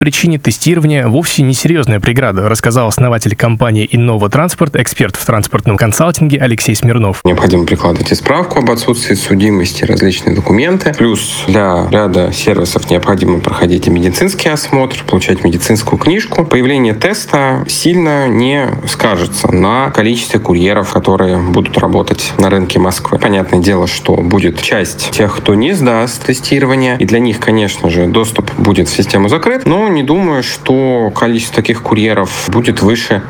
причине тестирование вовсе не серьезная преграда, рассказал основатель компании Innova Transport, эксперт в транспортном консалтинге Алексей Смирнов. Необходимо прикладывать и справку об отсутствии судимости, различные документы. Плюс для ряда сервисов необходимо проходить и медицинский осмотр, получать медицинскую книжку. Появление теста сильно не скажется на количестве курьеров, которые будут работать на рынке Москвы. Понятное дело, что будет часть тех, кто не сдаст тестирование, и для них, конечно же, доступ будет в систему закрыт, но не думаю, что количество таких курьеров будет выше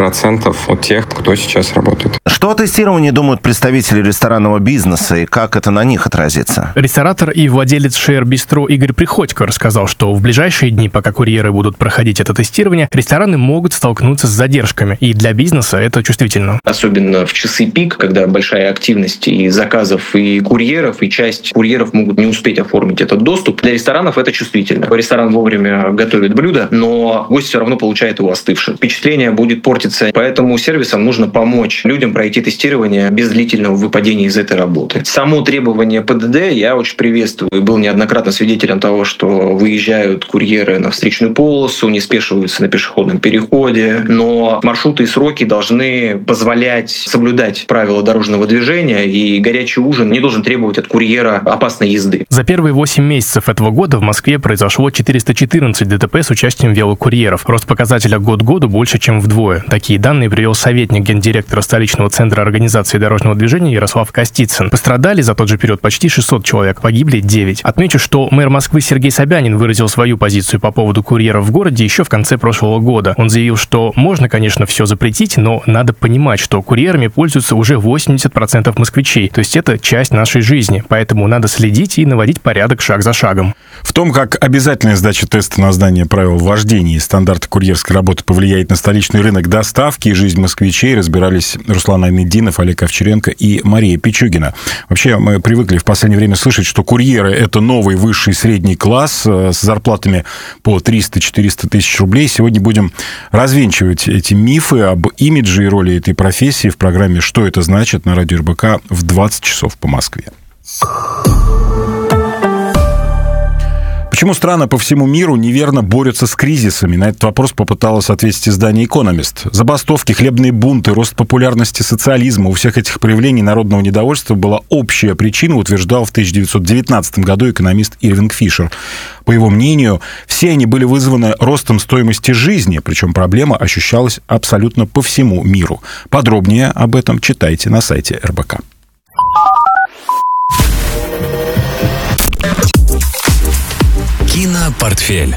5% от тех, кто сейчас работает. Что о тестировании думают представители ресторанного бизнеса и как это на них отразится? Ресторатор и владелец Share Bistro Игорь Приходько рассказал, что в ближайшие дни, пока курьеры будут проходить это тестирование, рестораны могут столкнуться с задержками, и для бизнеса это чувствительно. Особенно в часы пик, когда большая активность и заказов, и курьеров, и часть курьеров могут не успеть оформить этот доступ. Для ресторанов это чувствительно. Ресторан вовремя готовит блюдо, но гость все равно получает его остывшим. Впечатление будет портиться, поэтому сервисам нужно помочь людям пройти тестирование без длительного выпадения из этой работы. Само требование ПДД я очень приветствую. Был неоднократно свидетелем того, что выезжают курьеры на встречную полосу, не спешиваются на пешеходном переходе, но маршруты и сроки должны позволять соблюдать правила дорожного движения, и горячий ужин не должен требовать от курьера опасной езды. За первые 8 месяцев этого года в Москве произошло 414 ДТП с участием велокурьеров. Рост показателя год к году больше, чем вдвое. Такие данные привел советник гендиректора столичного центра организации дорожного движения Ярослав Костицын. Пострадали за тот же период почти 600 человек, погибли 9. Отмечу, что мэр Москвы Сергей Собянин выразил свою позицию по поводу курьеров в городе еще в конце прошлого года. Он заявил, что можно, конечно, все запретить, но надо понимать, что курьерами пользуются уже 80% москвичей, то есть это часть нашей жизни, поэтому надо следить и наводить порядок шаг за шагом. В том, как обязательная сдача теста на знание правил вождения и стандарты курьерской работы повлияет на столичный рынок доставки и жизнь москвичей, разбирались Руслан Айнетдинов, Олег Овчаренко и Мария Пичугина. Вообще, мы привыкли в последнее время слышать, что курьеры — это новый высший средний класс с зарплатами по 300-400 тысяч рублей. Сегодня будем развенчивать эти мифы об имидже и роли этой профессии в программе «Что это значит» на радио РБК в 20 часов по Москве. Почему страны по всему миру неверно борются с кризисами? На этот вопрос попыталось ответить издание «Экономист». Забастовки, хлебные бунты, рост популярности социализма. У всех этих проявлений народного недовольства была общая причина, утверждал в 1919 году экономист Ирвинг Фишер. По его мнению, все они были вызваны ростом стоимости жизни, причем проблема ощущалась абсолютно по всему миру. Подробнее об этом читайте на сайте РБК. Кинопортфель.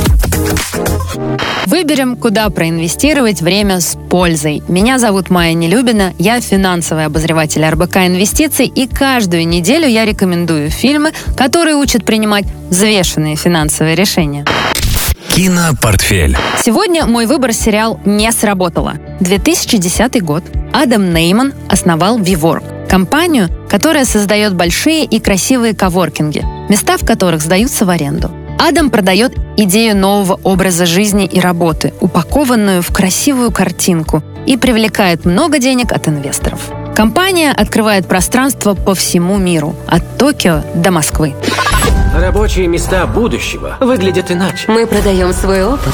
Выберем, куда проинвестировать время с пользой. Меня зовут Майя Нелюбина, я финансовый обозреватель РБК Инвестиций, и каждую неделю я рекомендую фильмы, которые учат принимать взвешенные финансовые решения. Кинопортфель. Сегодня мой выбор — сериал «Не сработало». 2010 год. Адам Нейман основал WeWork — компанию, которая создает большие и красивые коворкинги, места в которых сдаются в аренду. Адам продает идею нового образа жизни и работы, упакованную в красивую картинку, и привлекает много денег от инвесторов. Компания открывает пространство по всему миру, от Токио до Москвы. Рабочие места будущего выглядят иначе. Мы продаем свой опыт.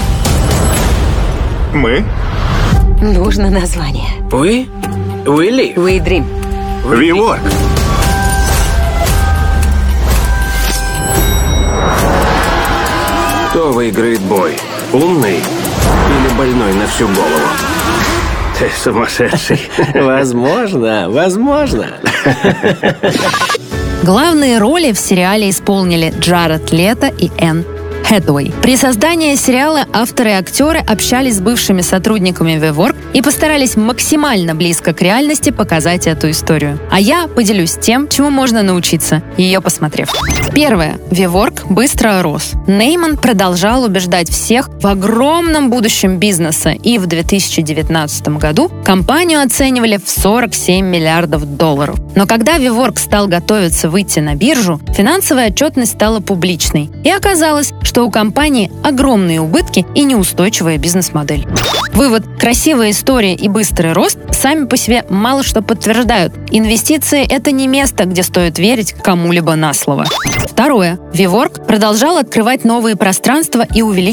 Мы? Нужно название. We live. We dream. We work. Кто выиграет бой? Умный или больной на всю голову? Ты сумасшедший. Возможно. Главные роли в сериале исполнили Джаред Лето и Энн Хэтэуэй. При создании сериала авторы и актеры общались с бывшими сотрудниками WeWork и постарались максимально близко к реальности показать эту историю. А я поделюсь тем, чему можно научиться, ее посмотрев. Первое. WeWork быстро рос. Нейман продолжал убеждать всех в огромном будущем бизнеса, и в 2019 году компанию оценивали в $47 миллиардов. Но когда WeWork стал готовиться выйти на биржу, финансовая отчетность стала публичной, и оказалось, что у компании огромные убытки и неустойчивая бизнес-модель. Вывод: красивая история и быстрый рост сами по себе мало что подтверждают. Инвестиции – это не место, где стоит верить кому-либо на слово. Второе. WeWork продолжал открывать новые пространства и увеличивать